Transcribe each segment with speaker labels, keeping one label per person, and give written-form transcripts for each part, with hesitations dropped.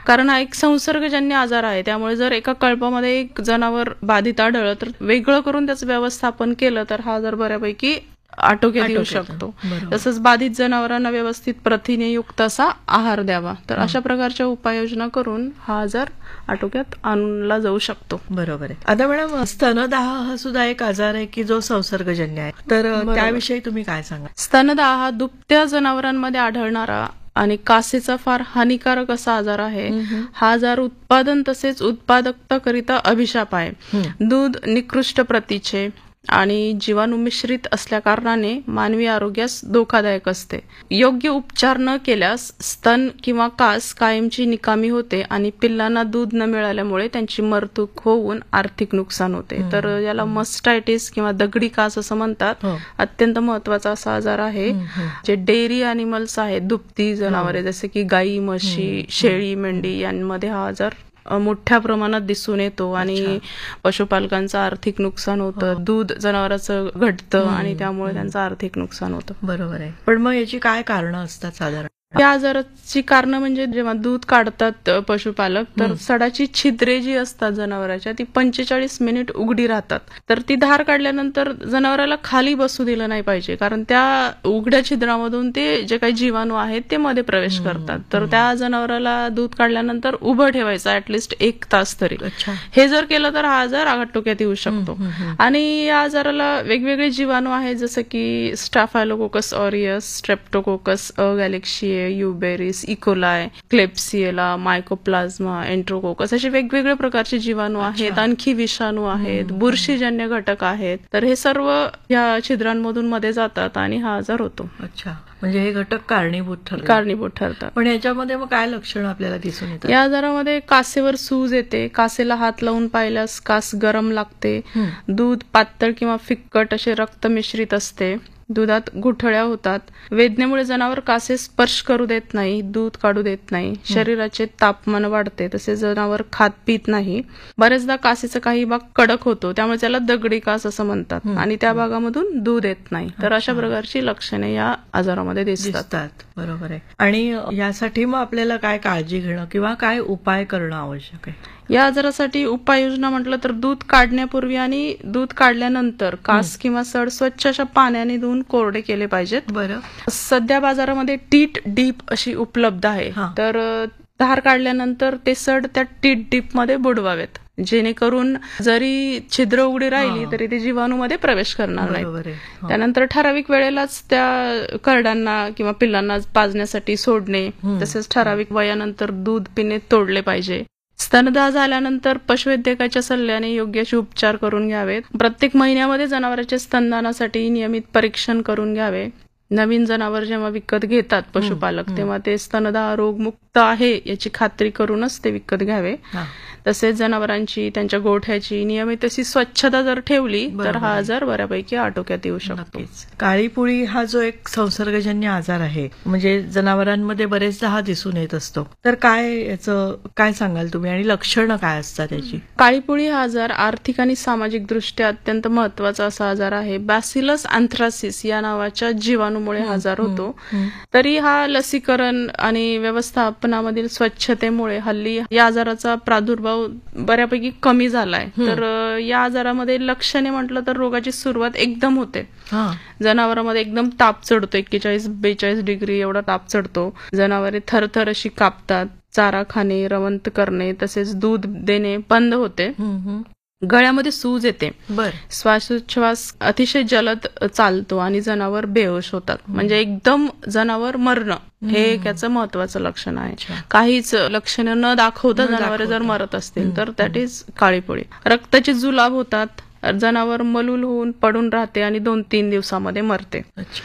Speaker 1: कारण हा एक संसर्गजन्य आजार आहे. त्यामुळे जर एका कळपामध्ये एक जनावर बाधित आढळलं तर वेगळं करून त्याचं व्यवस्थापन केलं तर हा आजार बऱ्यापैकी आटोक्यात येऊ शकतो. तसंच बाधित जनावरांना व्यवस्थित प्रथिनेयुक्त असा आहार द्यावा. तर अशा प्रकारच्या उपाययोजना करून हा आजार आटोक्यात आणला जाऊ शकतो.
Speaker 2: बरोबर आहे. आता मॅडम, स्तनदाह हा सुद्धा एक आजार आहे की जो संसर्गजन्य आहे, तर त्याविषयी तुम्ही काय सांगा?
Speaker 1: स्तनदाह हा दुभत्या जनावरांमध्ये आढळणारा आणि कासेचा फार हानिकारक असा आजार आहे. हा आजार उत्पादन तसेच उत्पादकताकरिता अभिशाप आहे. दूध निकृष्ट प्रतीचे आणि जीवाणू मिश्रित असल्या कारणाने मानवी आरोग्यास धोकादायक असते. योग्य उपचार न केल्यास स्तन किंवा कास कायमची निकामी होते आणि पिल्लांना दूध न मिळाल्यामुळे त्यांची मरतूक होऊन आर्थिक नुकसान होते. तर याला मस्टायटिस किंवा दगडी कास असं म्हणतात. अत्यंत महत्वाचा असा आजार आहे. जे डेअरी अॅनिमल्स आहेत, दुभती जनावरे जसे की गाई, म्हशी, शेळी, मेंढी यांमध्ये हा आजार मोठ्या प्रमाणात दिसून येतो आणि पशुपालकांचं आर्थिक नुकसान होतं. दूध जनावरांचं घटतं आणि त्यामुळे त्यांचं आर्थिक नुकसान होतं.
Speaker 2: बरोबर आहे. पण मग याची काय कारणं असतात साधारण?
Speaker 1: या आजाराची कारण म्हणजे जेव्हा दूध काढतात पशुपालक तर सडाची छिद्रे जी असतात जनावरांच्या ती 45 मिनिट उघडी राहतात. तर ती धार काढल्यानंतर जनावराला खाली बसू दिलं नाही पाहिजे, कारण त्या उघड्या छिद्रामधून ते जे काही जीवाणू आहेत ते मध्ये प्रवेश करतात. तर त्या जनावराला दूध काढल्यानंतर उभं ठेवायचं ऍटलिस्ट 1 तास तरी. हे जर केलं तर हा आजार आटोक्यात येऊ शकतो. आणि या आजाराला वेगवेगळे जीवाणू आहेत जसं की स्टाफायलोकोकस ऑरियस, स्ट्रेप्टोकोकस गॅलेक्शिया, युबेरिस, इकोलाय, क्लेप्सिएला, मायकोप्लाझ्मा, एंट्रोकोकस असे वेगवेगळे प्रकारचे जीवाणू आहेत. आणखी विषाणू आहेत, बुरशीजन्य घटक आहेत. तर हे सर्व या छिद्रांमधून मध्ये जातात आणि हा आजार होतो.
Speaker 2: अच्छा, म्हणजे हे घटक कारणीभूत
Speaker 1: ठरतात.
Speaker 2: पण याच्यामध्ये मग काय लक्षणं आपल्याला दिसून येतात?
Speaker 1: या आजारामध्ये कासेवर सूज येते, कासेला हात लावून पाहिल्यास कास गरम लागते, दूध पातळ किंवा फिक्कट असे रक्त मिश्रित असते, दुधात गुठळ्या होतात, वेदनेमुळे जनावर कासे स्पर्श करू देत नाही, दूध काढू देत नाही, शरीराचे तापमान वाढते, तसेच जनावर खात पित नाही. बरेचदा कासेचा काही भाग कडक होतो, त्यामुळे त्याला दगडी कास असं म्हणतात आणि त्या भागामधून दूध येत नाही. तर अशा प्रकारची लक्षणे या आजारामध्ये दिसतात.
Speaker 2: बरोबर आहे. आणि यासाठी मग आपल्याला काय काळजी घेणं किंवा काय उपाय करणं आवश्यक आहे?
Speaker 1: या आजारासाठी उपाययोजना म्हटलं तर दूध काढण्यापूर्वी आणि दूध काढल्यानंतर कास किंवा सड स्वच्छ अशा पाण्याने धुवून कोरडे केले पाहिजेत.
Speaker 2: बरं.
Speaker 1: सध्या बाजारामध्ये टीट डीप अशी उपलब्ध आहे. तर धार काढल्यानंतर ते सड त्या टीट डीप मध्ये बुडवावेत, जेणेकरून जरी छिद्र उघडी राहिली तरी ते जीवाणूमध्ये प्रवेश करणार नाही. त्यानंतर ठराविक वेळेलाच त्या करडांना किंवा पिल्लांना पाजण्यासाठी सोडणे, तसेच ठराविक वयानंतर दूध पिणे तोडले पाहिजे. स्तनदाह झाल्यानंतर पशुवैद्यकाच्या सल्ल्याने योग्य असे उपचार करून घ्यावेत. प्रत्येक महिन्यामध्ये जनावरांच्या स्तनदानासाठी नियमित परीक्षण करून घ्यावे. नवीन जनावर जेव्हा विकत घेतात पशुपालक तेव्हा ते स्तनदाह रोगमुक्त आहे याची खात्री करूनच ते विकत घ्यावे. तसेच जनावरांची, त्यांच्या गोठ्याची नियमित अशी स्वच्छता जर ठेवली तर हा आजार बऱ्यापैकी आटोक्यात येऊ शकतो.
Speaker 2: काळीपुळी हा जो एक संसर्गजन्य आजार आहे, म्हणजे जनावरांमध्ये बरेचदा हा दिसून येत असतो, तर याचं काय सांगाल तुम्ही आणि लक्षणं काय असतात याची?
Speaker 1: काळीपुळी हा आजार आर्थिक आणि सामाजिक दृष्ट्या अत्यंत महत्वाचा असा आजार आहे. बॅसिलस अँथ्रासिस या नावाच्या जीवाणूमुळे हा आजार होतो. तरी हा लसीकरण आणि व्यवस्थापनामधील स्वच्छतेमुळे हल्ली या आजाराचा प्रादुर्भाव बऱ्यापैकी कमी झालाय. तर या आजारामध्ये लक्षणे म्हटलं तर रोगाची सुरुवात एकदम होते. जनावरांमध्ये एकदम ताप चढतो, 41-42 डिग्री एवढा ताप चढतो. जनावरे थरथर अशी कापतात, चारा खाणे, रवंत करणे, तसेच दूध देणे बंद होते. गळ्यामध्ये सूज येते, श्वासोच्छवास अतिशय जलद चालतो आणि जनावर बेहोश होतात. म्हणजे एकदम जनावर मरणं हे एक याचं महत्वाचं लक्षण आहे. काहीच लक्षणं न दाखवता जनावरे जर मरत असतील तर दॅट इज काळीपुळी. रक्ताचे जुलाब होतात, जनावर मलूल होऊन पडून राहते आणि 2-3 दिवसामध्ये मरते.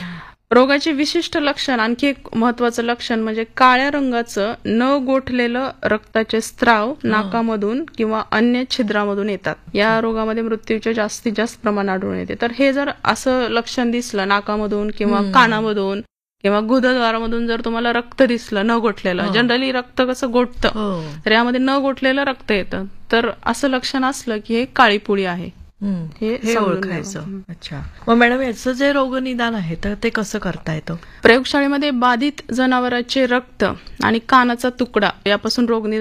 Speaker 1: रोगाचे विशिष्ट लक्षण, आणखी एक महत्वाचं लक्षण म्हणजे काळ्या रंगाचं न गोठलेलं रक्ताचे स्त्राव नाकामधून किंवा अन्य छिद्रामधून येतात. या रोगामध्ये मृत्यूचे जास्तीत जास्त प्रमाण आढळून येते. तर हे जर असं लक्षण दिसलं नाकामधून किंवा कानामधून किंवा गुदद्वारामधून जर तुम्हाला रक्त दिसलं न गोठलेलं, जनरली रक्त कसं गोठतं, तर यामध्ये न गोठलेलं रक्त येतं, तर असं लक्षण असलं की हे काळीपुळी आहे हे
Speaker 2: ओळखायचं. अच्छा, मग मॅडम याचं जे रोगनिदान आहे तर ते कसं करता येतं?
Speaker 1: प्रयोगशाळेमध्ये बाधित जनावरांचे रक्त आणि कानाचा तुकडा यापासून रोगनिदान